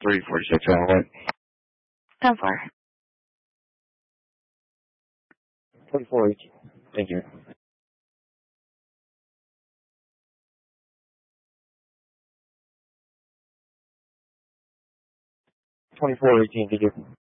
346 Allen. 10-4. 2418. Thank you. 2418, thank you.